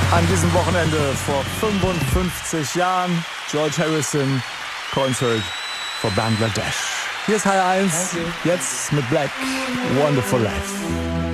An diesem Wochenende vor 55 Jahren George Harrison Concert for Bangladesh. Hier ist HR1, jetzt mit Black, Wonderful Life.